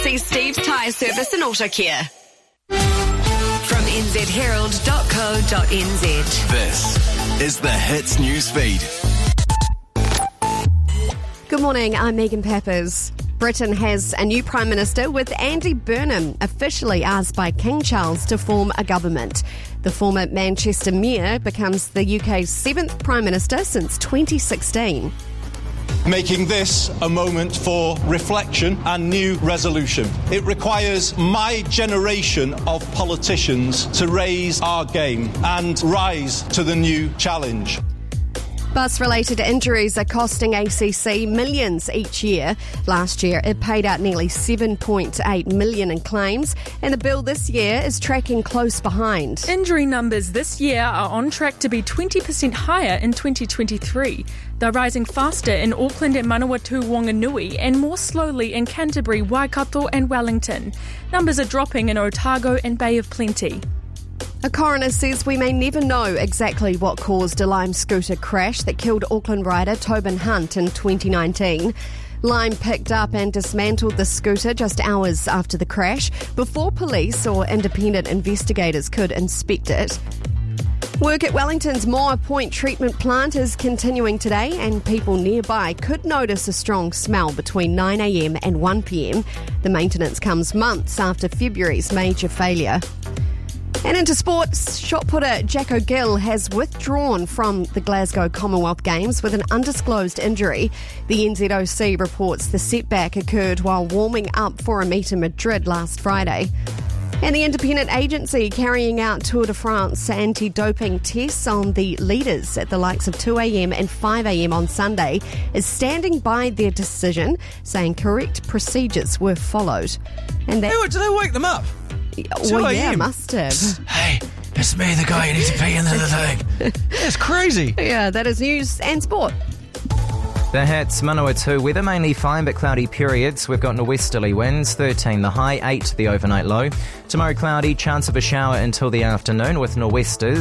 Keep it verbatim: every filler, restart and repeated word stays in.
See Steve's Tyre Service and Auto Care. From n z herald dot co dot n z. This is the Hits News Feed. Good morning, I'm Megan Peppers. Britain has a new Prime Minister, with Andy Burnham officially asked by King Charles to form a government. The former Manchester Mayor becomes the U K's seventh Prime Minister since twenty sixteen. Making this a moment for reflection and new resolution. It requires my generation of politicians to raise our game and rise to the new challenge. Bus-related injuries are costing A C C millions each year. Last year, it paid out nearly seven point eight million dollars in claims, and the bill this year is tracking close behind. Injury numbers this year are on track to be twenty percent higher in twenty twenty-three. They're rising faster in Auckland and Manawatu-Wanganui and more slowly in Canterbury, Waikato and Wellington. Numbers are dropping in Otago and Bay of Plenty. A coroner says we may never know exactly what caused a Lime scooter crash that killed Auckland rider Tobin Hunt in twenty nineteen. Lime picked up and dismantled the scooter just hours after the crash, before police or independent investigators could inspect it. Work at Wellington's Moore Point treatment plant is continuing today, and people nearby could notice a strong smell between nine a m and one p m. The maintenance comes months after February's major failure. And into sports, shot putter Jack O'Gill has withdrawn from the Glasgow Commonwealth Games with an undisclosed injury. The N Z O C reports the setback occurred while warming up for a meet in Madrid last Friday. And the independent agency carrying out Tour de France anti-doping tests on the leaders at the likes of two a m and five a m on Sunday is standing by their decision, saying correct procedures were followed. And that, Hey, what, did I wake them up? well, yeah, must have. Hey, it's me, the guy you need to pee into the thing. It's crazy. Yeah, that is news and sport. The Hits, Manawatu, weather mainly fine but cloudy periods. We've got norwesterly winds, thirteen the high, eight the overnight low. Tomorrow cloudy, chance of a shower until the afternoon with nor'westers.